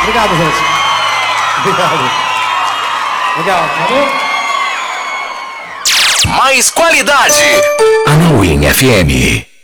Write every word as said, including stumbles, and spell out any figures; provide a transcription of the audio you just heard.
Obrigado, gente. Obrigado. Legal, valeu? Mais qualidade. Anauim F M.